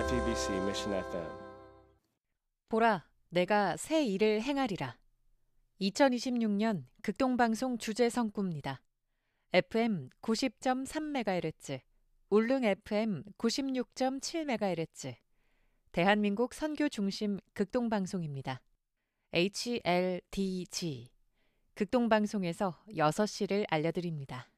FEBC Mission FM. 보라, 내가 새 일을 행하리라. 2026년 극동방송 주제 성구입니다. FM 90.3MHz, 울릉 FM 96.7MHz, 대한민국 선교 중심 극동방송입니다. HLDG, 극동방송에서 6시를 알려드립니다.